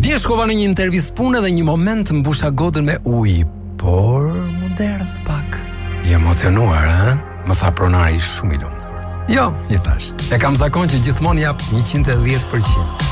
Dje shkova në një intervistë pune dhe një moment mbusha gotën me ujë, por më derdh pak. I emocionuar, ha? Më tha pronari shumë I lumtur. Jo, I thash. E kam zakon që gjithmonë jap 110%.